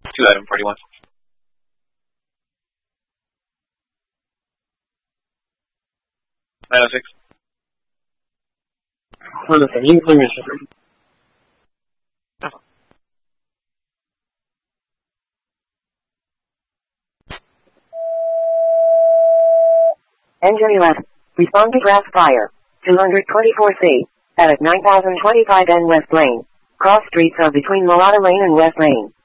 2 item 41. Nine oh six. Information. Engine 11. Respond to grass fire. 224C. At 9025 N West Lane. Cross streets are between Mulata Lane and West Lane.